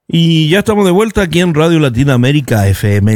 Y ya estamos de vuelta aquí en Radio Latinoamérica FM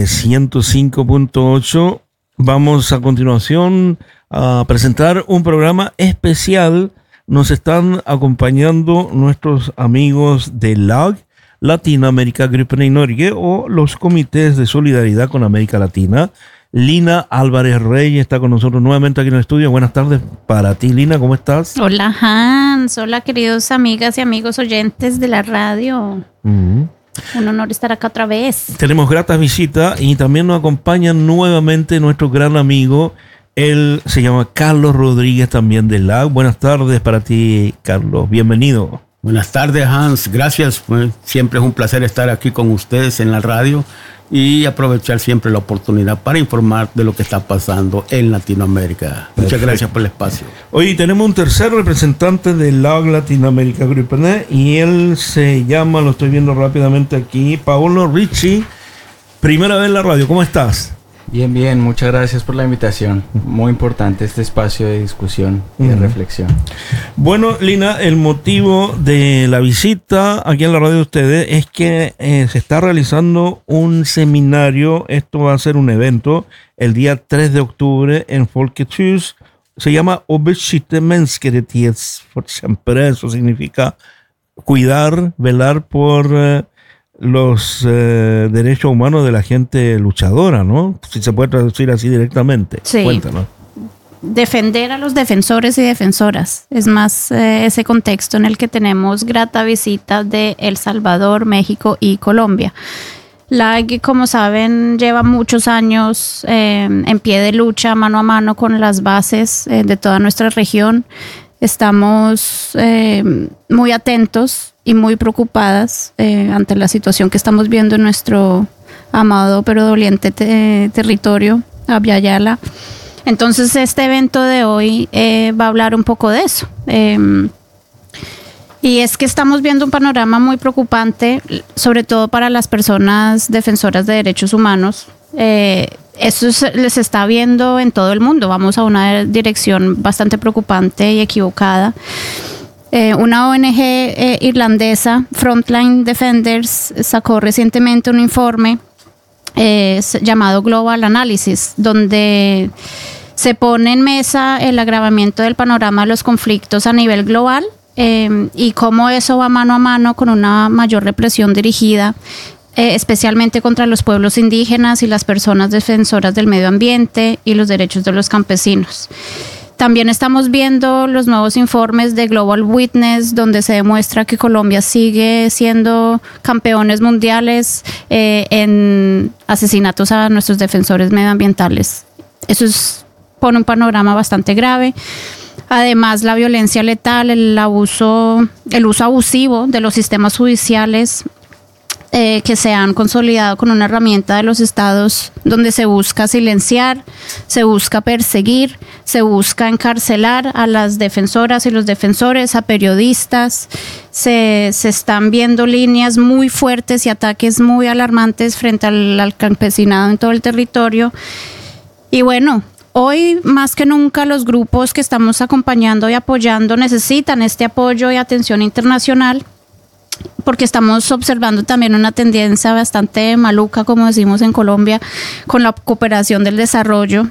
105.8. Vamos a continuación a presentar un programa especial. Nos están acompañando nuestros amigos de LAG, Latinoamérica Gruppen i Norge, o los comités de solidaridad con América Latina. Lina Álvarez Rey está con nosotros nuevamente aquí en el estudio. Buenas tardes para ti, Lina, ¿cómo estás? Hola, Hans. Hola, queridos amigas y amigos oyentes de la radio. Un honor estar acá otra vez. Tenemos grata visita y también nos acompaña nuevamente nuestro gran amigo. Él se llama Carlos Rodríguez, también de LAG. Buenas tardes para ti, Carlos. Bienvenido. Buenas tardes, Hans. Gracias. Siempre es un placer estar aquí con ustedes en la radio y aprovechar siempre la oportunidad para informar de lo que está pasando en Latinoamérica. Perfecto. Muchas gracias por el espacio. Hoy tenemos un tercer representante de LAG Latinoamérica Gruppen y él se llama, lo estoy viendo rápidamente aquí, Paolo Ricci. Primera vez en la radio, ¿cómo estás? Bien, bien, muchas gracias por la invitación. Muy importante este espacio de discusión y de reflexión. Bueno, Lina, el motivo de la visita aquí en la radio de ustedes es que se está realizando un seminario. Esto va a ser un evento el día 3 de octubre en Folkets Hus. Se llama Beskytte menneskerettigheter. Eso significa cuidar, velar por los derechos humanos de la gente luchadora, ¿no? Si se puede traducir así directamente. Sí. Cuéntanos. Defender a los defensores y defensoras. Es más ese contexto en el que tenemos grata visita de El Salvador, México y Colombia. LAG, como saben, lleva muchos años en pie de lucha, mano a mano con las bases de toda nuestra región. Estamos muy atentos y muy preocupadas ante la situación que estamos viendo en nuestro amado pero doliente territorio, Abya Yala. Entonces este evento de hoy va a hablar un poco de eso. Y es que estamos viendo un panorama muy preocupante, sobre todo para las personas defensoras de derechos humanos. Eso les está viendo en todo el mundo. Vamos a una dirección bastante preocupante y equivocada. Una ONG irlandesa, Frontline Defenders, sacó recientemente un informe llamado Global Analysis, donde se pone en mesa el agravamiento del panorama de los conflictos a nivel global y cómo eso va mano a mano con una mayor represión dirigida especialmente contra los pueblos indígenas y las personas defensoras del medio ambiente y los derechos de los campesinos. También estamos viendo los nuevos informes de Global Witness, donde se demuestra que Colombia sigue siendo campeones mundiales en asesinatos a nuestros defensores medioambientales. Eso pone un panorama bastante grave. Además, la violencia letal, el uso abusivo de los sistemas judiciales que se han consolidado con una herramienta de los estados donde se busca silenciar, se busca perseguir, se busca encarcelar a las defensoras y los defensores, a periodistas. Se están viendo líneas muy fuertes y ataques muy alarmantes frente al campesinado en todo el territorio. Y bueno, hoy más que nunca los grupos que estamos acompañando y apoyando necesitan este apoyo y atención internacional, porque estamos observando también una tendencia bastante maluca, como decimos en Colombia, con la cooperación del desarrollo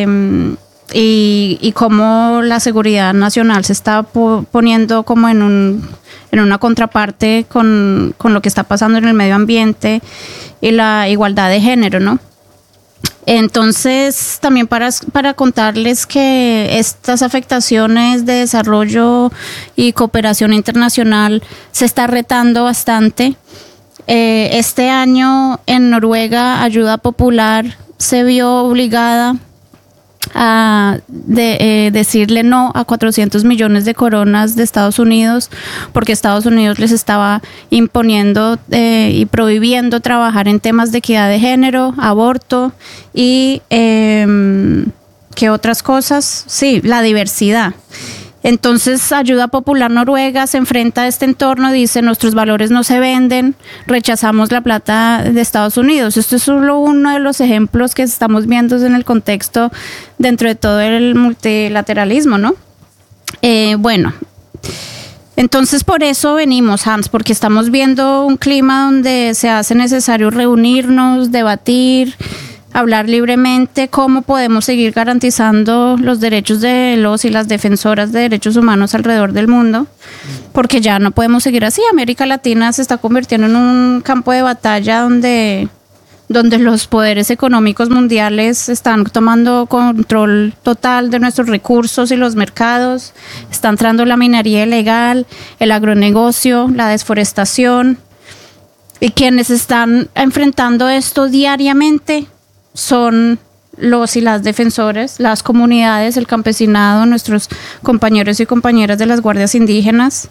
y cómo la seguridad nacional se está poniendo como en una contraparte con lo que está pasando en el medio ambiente y la igualdad de género, ¿no? Entonces, también para contarles que estas afectaciones de desarrollo y cooperación internacional se está retando bastante. Este año en Noruega, Ayuda Popular se vio obligada a decirle no a 400 millones de coronas de Estados Unidos, porque Estados Unidos les estaba imponiendo y prohibiendo trabajar en temas de equidad de género, aborto y ¿qué otras cosas? Sí, la diversidad. Entonces, Ayuda Popular Noruega se enfrenta a este entorno, dice: nuestros valores no se venden, rechazamos la plata de Estados Unidos. Esto es solo uno de los ejemplos que estamos viendo en el contexto dentro de todo el multilateralismo, ¿no? Bueno, Entonces por eso venimos, Hans, porque estamos viendo un clima donde se hace necesario reunirnos, debatir, hablar libremente cómo podemos seguir garantizando los derechos de los y las defensoras de derechos humanos alrededor del mundo, porque ya no podemos seguir así. América Latina se está convirtiendo en un campo de batalla donde los poderes económicos mundiales están tomando control total de nuestros recursos y los mercados. Está entrando la minería ilegal, el agronegocio, la desforestación, y quienes están enfrentando esto diariamente son los y las defensores, las comunidades, el campesinado, nuestros compañeros y compañeras de las guardias indígenas.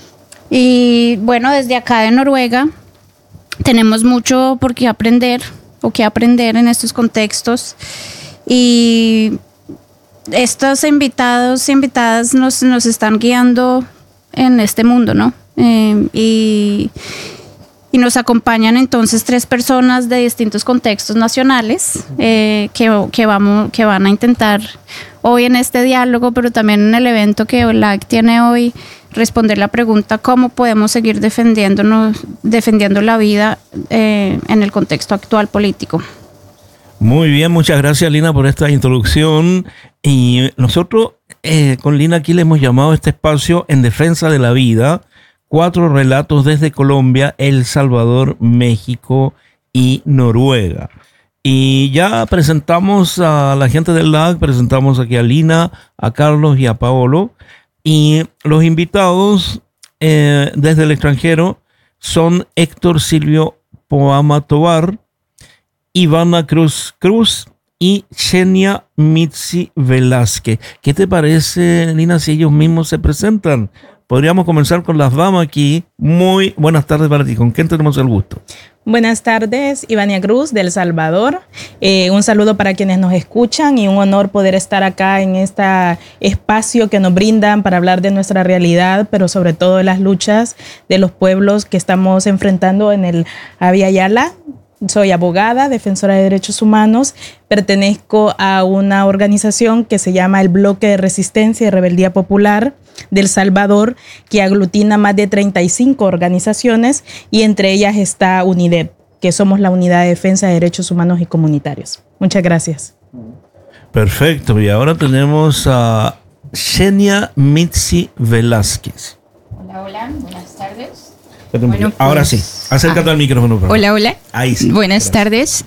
Y bueno, desde acá de Noruega tenemos mucho por qué aprender en estos contextos, y estos invitados e invitadas nos están guiando en este mundo, ¿no? Y nos acompañan entonces 3 personas de distintos contextos nacionales que van a intentar hoy en este diálogo, pero también en el evento que OLAC tiene hoy, responder la pregunta cómo podemos seguir defendiendo la vida en el contexto actual político. Muy bien, muchas gracias, Lina, por esta introducción. Y nosotros con Lina aquí le hemos llamado a este espacio En Defensa de la Vida, 4 relatos desde Colombia, El Salvador, México y Noruega. Y ya presentamos a la gente del LAC, presentamos aquí a Lina, a Carlos y a Paolo. Y los invitados desde el extranjero son Héctor Silvio Poama Tovar, Ivana Cruz y Xenia Mitzi Velázquez. ¿Qué te parece, Lina, si ellos mismos se presentan? Podríamos comenzar con las damas aquí. Muy buenas tardes para ti. ¿Con quién tenemos el gusto? Buenas tardes, Ivania Cruz, de El Salvador. Un saludo para quienes nos escuchan y un honor poder estar acá en este espacio que nos brindan para hablar de nuestra realidad, pero sobre todo de las luchas de los pueblos que estamos enfrentando en el Abya Yala. Soy abogada, defensora de derechos humanos, pertenezco a una organización que se llama el Bloque de Resistencia y Rebeldía Popular de El Salvador, que aglutina más de 35 organizaciones, y entre ellas está UNIDEP, que somos la Unidad de Defensa de Derechos Humanos y Comunitarios. Muchas gracias. Perfecto, y ahora tenemos a Xenia Mitzi Velázquez. Hola, buenas tardes. Bueno, ahora sí, acércate al micrófono. Hola. Ahí sí. Buenas tardes.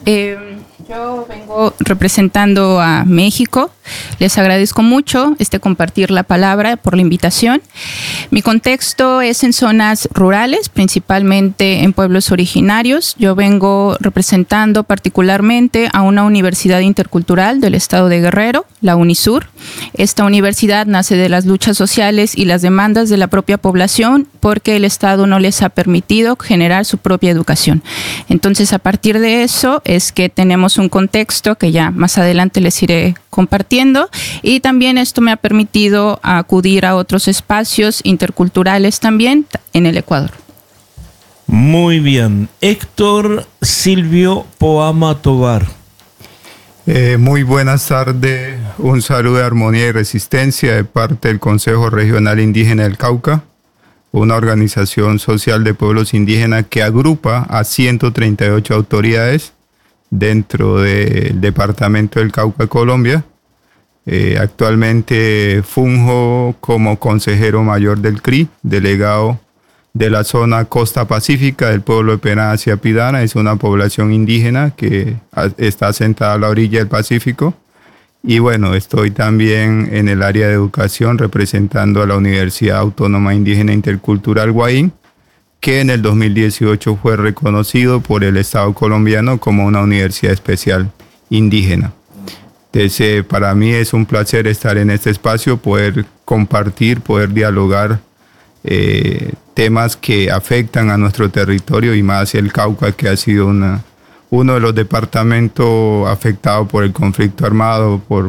Yo vengo representando a México. Les agradezco mucho compartir la palabra, por la invitación. Mi contexto es en zonas rurales, principalmente en pueblos originarios. Yo vengo representando particularmente a una universidad intercultural del estado de Guerrero, la UNISUR. Esta universidad nace de las luchas sociales y las demandas de la propia población, porque el Estado no les ha permitido generar su propia educación. Entonces, a partir de eso es que tenemos un contexto que ya más adelante les iré compartiendo, y también esto me ha permitido acudir a otros espacios interculturales también en el Ecuador. Muy bien. Héctor Silvio Poama Tovar. Muy buenas tardes. Un saludo de armonía y resistencia de parte del Consejo Regional Indígena del Cauca, una organización social de pueblos indígenas que agrupa a 138 autoridades dentro del departamento del Cauca, Colombia. Actualmente funjo como consejero mayor del CRI, delegado de la zona Costa Pacífica del pueblo de Pena hacia Pidana. Es una población indígena que está asentada a la orilla del Pacífico. Y bueno, estoy también en el área de educación representando a la Universidad Autónoma Indígena Intercultural Guaín, que en el 2018 fue reconocido por el Estado colombiano como una universidad especial indígena. Entonces, para mí es un placer estar en este espacio, poder compartir, poder dialogar temas que afectan a nuestro territorio, y más el Cauca, que ha sido uno de los departamentos afectados por el conflicto armado, por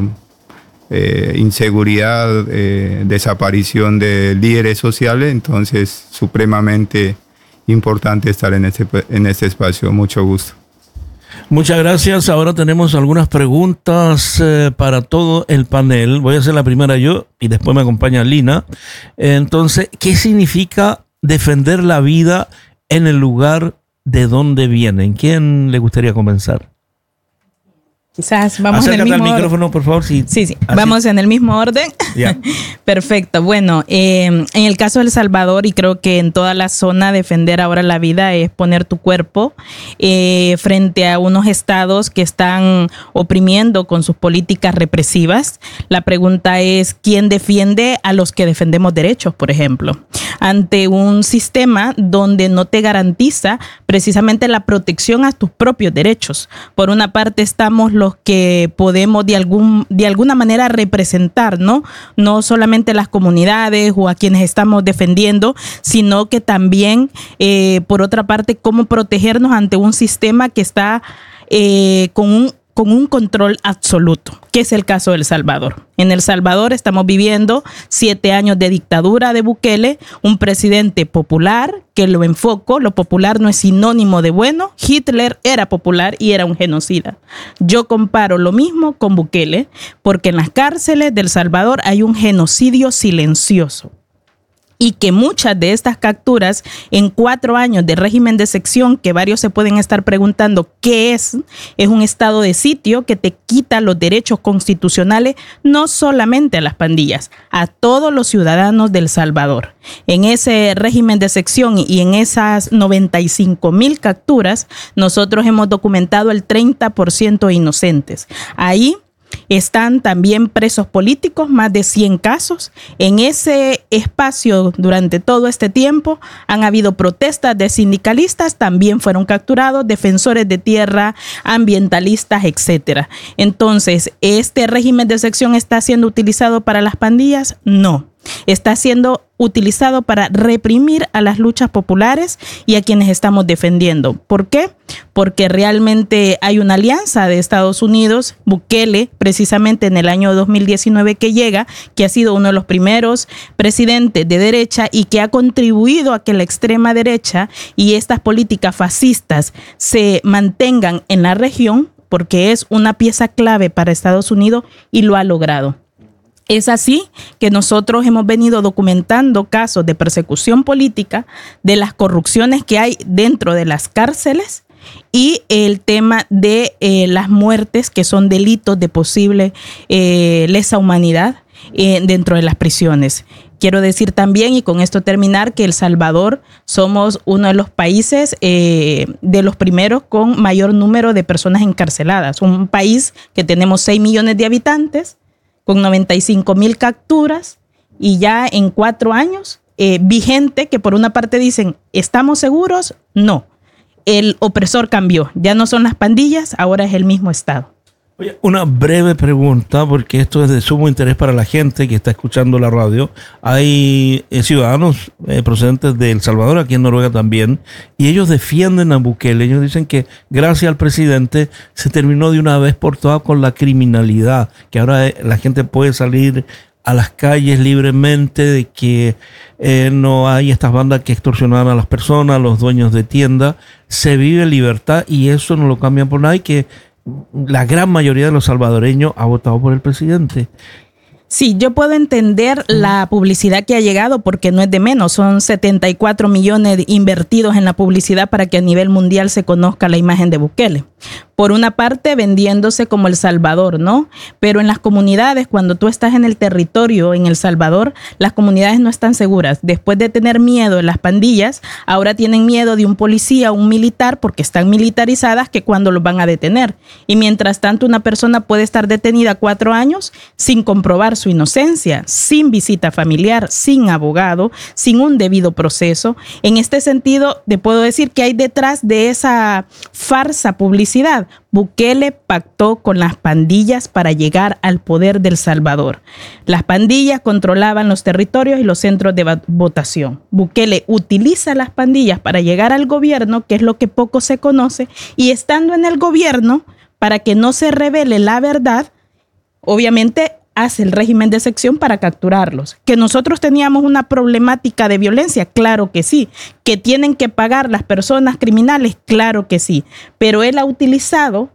inseguridad, desaparición de líderes sociales. Entonces, supremamente importante estar en este espacio. Mucho gusto. Muchas gracias. Ahora tenemos algunas preguntas para todo el panel. Voy a hacer la primera yo y después me acompaña Lina. Entonces, ¿qué significa defender la vida en el lugar de donde vienen? ¿Quién le gustaría comenzar? Quizás vamos Acércate en el mismo al micrófono, por favor. Sí. Vamos en el mismo orden. Ya. Perfecto. Bueno, en el caso de El Salvador, y creo que en toda la zona, defender ahora la vida es poner tu cuerpo frente a unos estados que están oprimiendo con sus políticas represivas. La pregunta es, ¿quién defiende a los que defendemos derechos, por ejemplo? Ante un sistema donde no te garantiza precisamente la protección a tus propios derechos. Por una parte estamos los que podemos de alguna manera representar, ¿no? No solamente las comunidades o a quienes estamos defendiendo, sino que también, por otra parte, cómo protegernos ante un sistema que está con un control absoluto, que es el caso de El Salvador. En El Salvador estamos viviendo 7 años de dictadura de Bukele, un presidente popular, que lo popular no es sinónimo de bueno. Hitler era popular y era un genocida. Yo comparo lo mismo con Bukele, porque en las cárceles de El Salvador hay un genocidio silencioso. Y que muchas de estas capturas en 4 años de régimen de sección, que varios se pueden estar preguntando qué es un estado de sitio que te quita los derechos constitucionales, no solamente a las pandillas, a todos los ciudadanos de El Salvador. En ese régimen de sección y en esas 95,000 capturas, nosotros hemos documentado el 30% inocentes. Ahí están también presos políticos, más de 100 casos. En ese espacio, durante todo este tiempo, han habido protestas de sindicalistas, también fueron capturados, defensores de tierra, ambientalistas, etcétera. Entonces, ¿este régimen de sección está siendo utilizado para las pandillas? No. Está siendo utilizado para reprimir a las luchas populares y a quienes estamos defendiendo. ¿Por qué? Porque realmente hay una alianza de Estados Unidos, Bukele, precisamente en el año 2019 que llega, que ha sido uno de los primeros presidentes de derecha y que ha contribuido a que la extrema derecha y estas políticas fascistas se mantengan en la región, porque es una pieza clave para Estados Unidos y lo ha logrado. Es así que nosotros hemos venido documentando casos de persecución política, de las corrupciones que hay dentro de las cárceles y el tema de las muertes, que son delitos de posible lesa humanidad dentro de las prisiones. Quiero decir también, y con esto terminar, que El Salvador somos uno de los países de los primeros con mayor número de personas encarceladas. Un país que tenemos 6 millones de habitantes, con 95,000 capturas y ya en 4 años vigente, que por una parte dicen, ¿estamos seguros? No, el opresor cambió, ya no son las pandillas, ahora es el mismo Estado. Oye, una breve pregunta, porque esto es de sumo interés para la gente que está escuchando la radio. Hay ciudadanos procedentes de El Salvador, aquí en Noruega también, y ellos defienden a Bukele. Ellos dicen que gracias al presidente se terminó de una vez por todas con la criminalidad, que ahora la gente puede salir a las calles libremente, de que no hay estas bandas que extorsionan a las personas, a los dueños de tiendas. Se vive en libertad y eso no lo cambian por nada, y que la gran mayoría de los salvadoreños ha votado por el presidente. Sí, yo puedo entender la publicidad que ha llegado, porque no es de menos. Son 74 millones invertidos en la publicidad para que a nivel mundial se conozca la imagen de Bukele. Por una parte, vendiéndose como El Salvador, ¿no? Pero en las comunidades, cuando tú estás en el territorio en El Salvador, las comunidades no están seguras. Después de tener miedo de las pandillas, ahora tienen miedo de un policía o un militar, porque están militarizadas, que cuando los van a detener. Y mientras tanto, una persona puede estar detenida 4 años sin comprobar su inocencia, sin visita familiar, sin abogado, sin un debido proceso. En este sentido, te puedo decir que hay detrás de esa farsa publicidad. Bukele pactó con las pandillas para llegar al poder de El Salvador. Las pandillas controlaban los territorios y los centros de votación. Bukele utiliza las pandillas para llegar al gobierno, que es lo que poco se conoce, y estando en el gobierno, para que no se revele la verdad, obviamente hace el régimen de excepción para capturarlos. ¿Que nosotros teníamos una problemática de violencia? Claro que sí. ¿Que tienen que pagar las personas criminales? Claro que sí. Pero él ha utilizado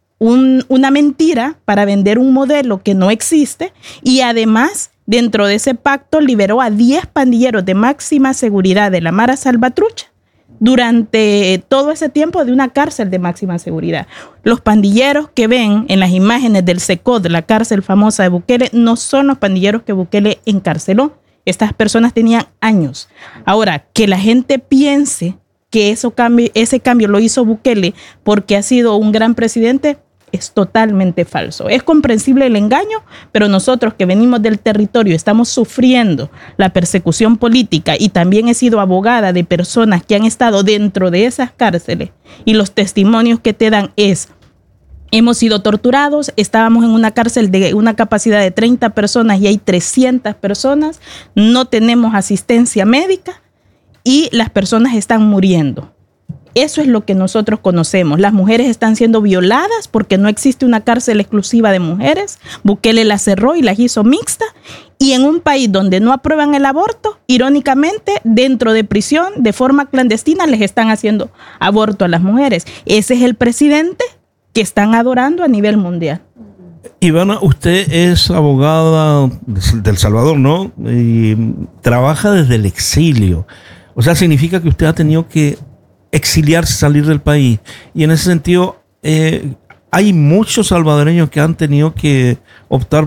una mentira para vender un modelo que no existe y además, dentro de ese pacto, liberó a 10 pandilleros de máxima seguridad de la Mara Salvatrucha durante todo ese tiempo de una cárcel de máxima seguridad. Los pandilleros que ven en las imágenes del SECOD, la cárcel famosa de Bukele, no son los pandilleros que Bukele encarceló. Estas personas tenían años. Ahora, que la gente piense que ese cambio lo hizo Bukele porque ha sido un gran presidente, es totalmente falso. Es comprensible el engaño, pero nosotros que venimos del territorio estamos sufriendo la persecución política y también he sido abogada de personas que han estado dentro de esas cárceles y los testimonios que te dan es: hemos sido torturados, estábamos en una cárcel de una capacidad de 30 personas y hay 300 personas, no tenemos asistencia médica y las personas están muriendo. Eso es lo que nosotros conocemos. Las mujeres están siendo violadas porque no existe una cárcel exclusiva de mujeres. Bukele las cerró y las hizo mixtas. Y en un país donde no aprueban el aborto, irónicamente, dentro de prisión, de forma clandestina, les están haciendo aborto a las mujeres. Ese es el presidente que están adorando a nivel mundial. Ivana, usted es abogada de El Salvador, ¿no? Y trabaja desde el exilio. O sea, significa que usted ha tenido que exiliarse, salir del país. Y en ese sentido, hay muchos salvadoreños que han tenido que optar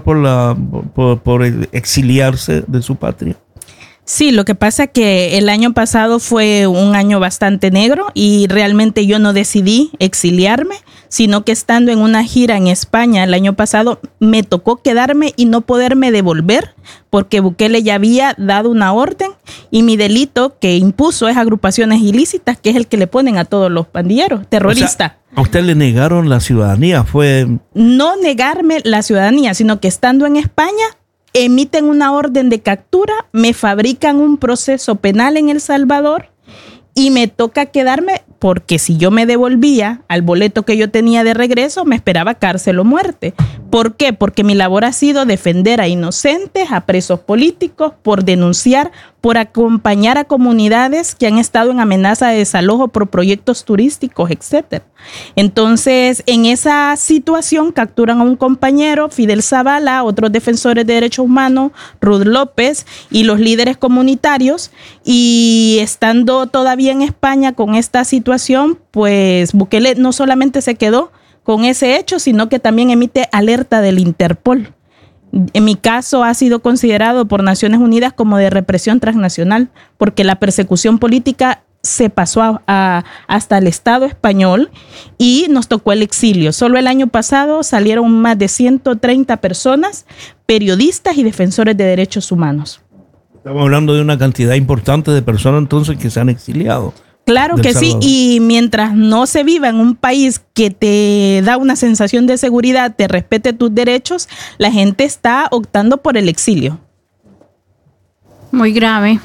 por exiliarse de su patria. Sí, lo que pasa es que el año pasado fue un año bastante negro y realmente yo no decidí exiliarme, sino que estando en una gira en España el año pasado me tocó quedarme y no poderme devolver porque Bukele ya había dado una orden y mi delito que impuso es agrupaciones ilícitas, que es el que le ponen a todos los pandilleros, terroristas. O sea, ¿a usted le negaron la ciudadanía? No negarme la ciudadanía, sino que estando en España emiten una orden de captura, me fabrican un proceso penal en El Salvador y me toca quedarme porque si yo me devolvía al boleto que yo tenía de regreso, me esperaba cárcel o muerte. ¿Por qué? Porque mi labor ha sido defender a inocentes, a presos políticos, por denunciar, por acompañar a comunidades que han estado en amenaza de desalojo por proyectos turísticos, etc. Entonces, en esa situación capturan a un compañero, Fidel Zavala, otros defensores de derechos humanos, Ruth López y los líderes comunitarios, y estando todavía en España con esta situación, pues Bukele no solamente se quedó con ese hecho, sino que también emite alerta del Interpol. En mi caso ha sido considerado por Naciones Unidas como de represión transnacional, porque la persecución política se pasó hasta el Estado español y nos tocó el exilio. Solo el año pasado salieron más de 130 personas, periodistas y defensores de derechos humanos. Estamos hablando de una cantidad importante de personas entonces que se han exiliado. Claro que sí, y mientras no se viva en un país que te da una sensación de seguridad, te respete tus derechos, la gente está optando por el exilio. Muy grave.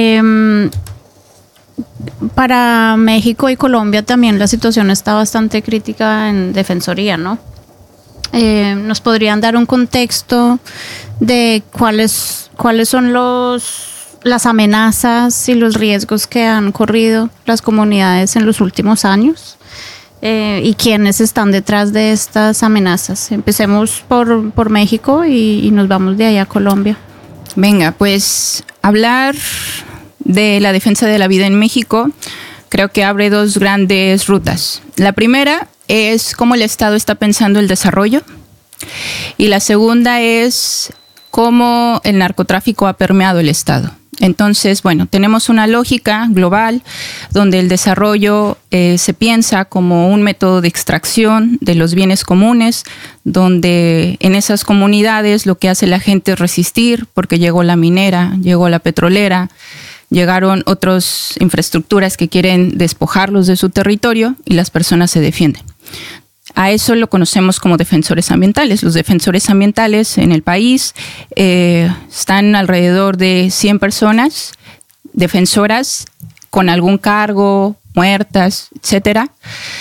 Para México y Colombia también la situación está bastante crítica en Defensoría, ¿no? ¿Nos podrían dar un contexto de cuáles son las amenazas y los riesgos que han corrido las comunidades en los últimos años y quiénes están detrás de estas amenazas? Empecemos por México y nos vamos de ahí a Colombia. Venga, pues hablar de la defensa de la vida en México creo que abre dos grandes rutas. La primera es cómo el Estado está pensando el desarrollo y la segunda es cómo el narcotráfico ha permeado el Estado. Entonces, bueno, tenemos una lógica global donde el desarrollo se piensa como un método de extracción de los bienes comunes, donde en esas comunidades lo que hace la gente es resistir porque llegó la minera, llegó la petrolera, llegaron otras infraestructuras que quieren despojarlos de su territorio y las personas se defienden. A eso lo conocemos como defensores ambientales. Los defensores ambientales en el país están alrededor de 100 personas defensoras con algún cargo, muertas, etcétera.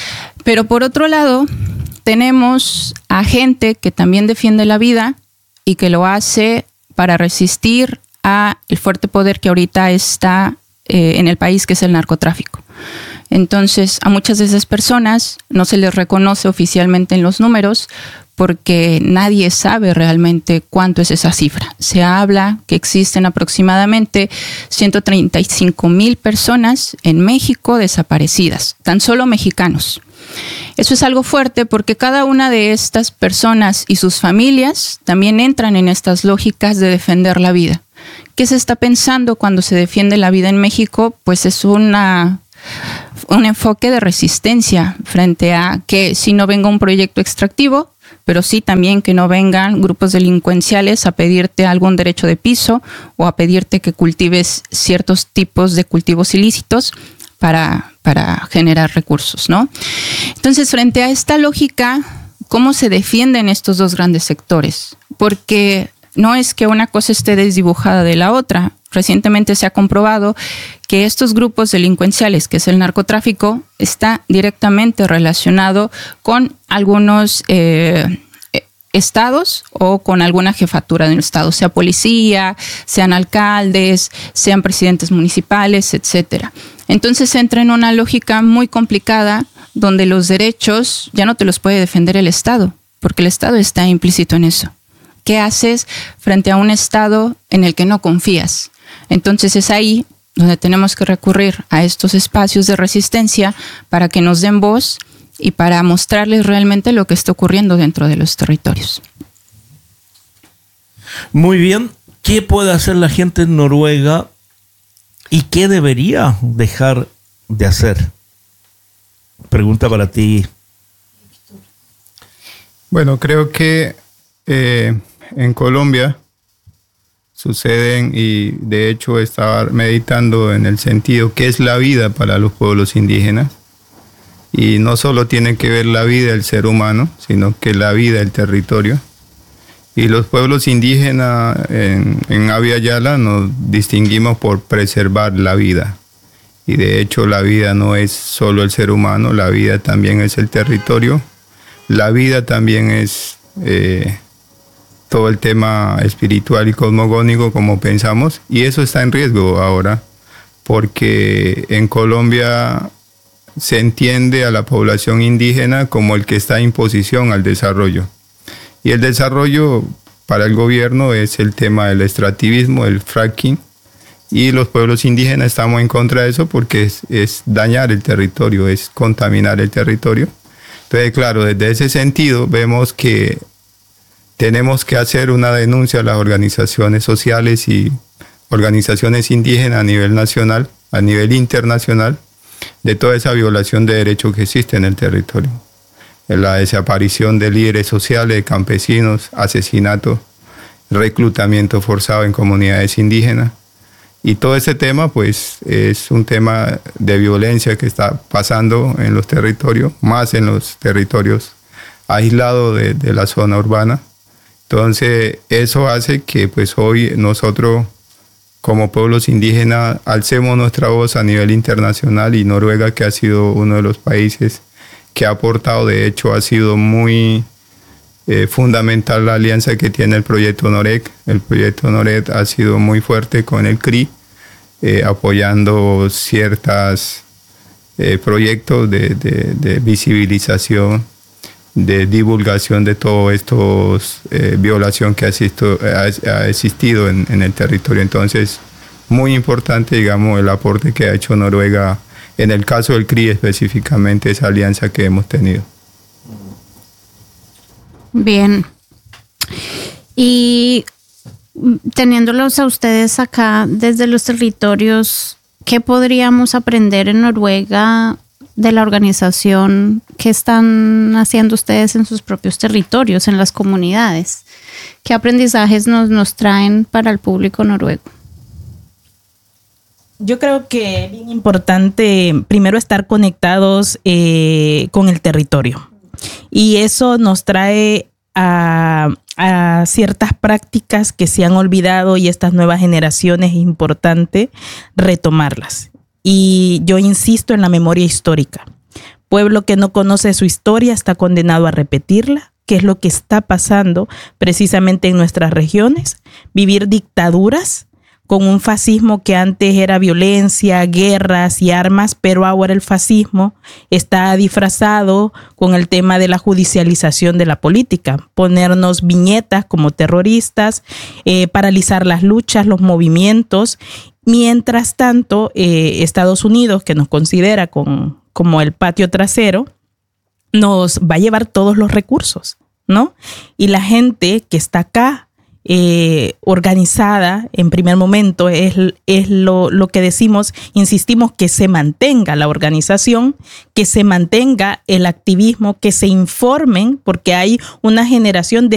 Pero por otro lado, tenemos a gente que también defiende la vida y que lo hace para resistir a el fuerte poder que ahorita está en el país, que es el narcotráfico. Entonces, a muchas de esas personas no se les reconoce oficialmente en los números porque nadie sabe realmente cuánto es esa cifra. Se habla que existen aproximadamente 135,000 personas en México desaparecidas, tan solo mexicanos. Eso es algo fuerte porque cada una de estas personas y sus familias también entran en estas lógicas de defender la vida. ¿Qué se está pensando cuando se defiende la vida en México? Pues es un enfoque de resistencia frente a que si no venga un proyecto extractivo, pero sí también que no vengan grupos delincuenciales a pedirte algún derecho de piso o a pedirte que cultives ciertos tipos de cultivos ilícitos para generar recursos, ¿no? Entonces, frente a esta lógica, ¿cómo se defienden estos dos grandes sectores? Porque no es que una cosa esté desdibujada de la otra. Recientemente se ha comprobado que estos grupos delincuenciales, que es el narcotráfico, está directamente relacionado con algunos estados o con alguna jefatura del estado, sea policía, sean alcaldes, sean presidentes municipales, etcétera. Entonces entra en una lógica muy complicada donde los derechos ya no te los puede defender el Estado, porque el Estado está implícito en eso. ¿Qué haces frente a un Estado en el que no confías? Entonces es ahí donde tenemos que recurrir a estos espacios de resistencia para que nos den voz y para mostrarles realmente lo que está ocurriendo dentro de los territorios. Muy bien. ¿Qué puede hacer la gente en Noruega y qué debería dejar de hacer? Pregunta para ti. Bueno, creo que en Colombia suceden, y de hecho estaba meditando en el sentido qué es la vida para los pueblos indígenas, y no solo tiene que ver la vida del ser humano, sino que la vida del territorio. Y los pueblos indígenas en Abya Yala nos distinguimos por preservar la vida. Y de hecho la vida no es solo el ser humano, la vida también es el territorio, la vida también es todo el tema espiritual y cosmogónico como pensamos, y eso está en riesgo ahora, porque en Colombia se entiende a la población indígena como el que está en posición al desarrollo. Y el desarrollo para el gobierno es el tema del extractivismo, el fracking, y los pueblos indígenas estamos en contra de eso porque es dañar el territorio, es contaminar el territorio. Entonces, claro, desde ese sentido vemos que tenemos que hacer una denuncia a las organizaciones sociales y organizaciones indígenas a nivel nacional, a nivel internacional, de toda esa violación de derechos que existe en el territorio. La desaparición de líderes sociales, de campesinos, asesinatos, reclutamiento forzado en comunidades indígenas. Y todo ese tema, pues, es un tema de violencia que está pasando en los territorios, más en los territorios aislados de la zona urbana. Entonces, eso hace que, pues, hoy nosotros, como pueblos indígenas, alcemos nuestra voz a nivel internacional, y Noruega, que ha sido uno de los países que ha aportado, de hecho, ha sido muy fundamental la alianza que tiene el proyecto NOREC. El proyecto NOREC ha sido muy fuerte con el CRI, apoyando ciertos proyectos de visibilización, de divulgación de todo esto, violación que ha existido en el territorio. Entonces, muy importante, digamos, el aporte que ha hecho Noruega en el caso del CRI, específicamente esa alianza que hemos tenido. Bien. Y teniéndolos a ustedes acá desde los territorios, ¿qué podríamos aprender en Noruega de la organización que están haciendo ustedes en sus propios territorios, en las comunidades? ¿Qué aprendizajes nos traen para el público noruego? Yo creo que es bien importante primero estar conectados con el territorio, y eso nos trae a ciertas prácticas que se han olvidado, y estas nuevas generaciones es importante retomarlas. Y yo insisto en la memoria histórica. Pueblo que no conoce su historia está condenado a repetirla. qué es lo que está pasando precisamente en nuestras regiones, vivir dictaduras con un fascismo que antes era violencia, guerras y armas, pero ahora el fascismo está disfrazado con el tema de la judicialización de la política, ponernos viñetas como terroristas, paralizar las luchas, los movimientos. Mientras tanto, Estados Unidos, que nos considera como el patio trasero, nos va a llevar todos los recursos, ¿no? Y la gente que está acá, organizada en primer momento, es lo que decimos, insistimos, que se mantenga la organización, que se mantenga el activismo, que se informen, porque hay una generación de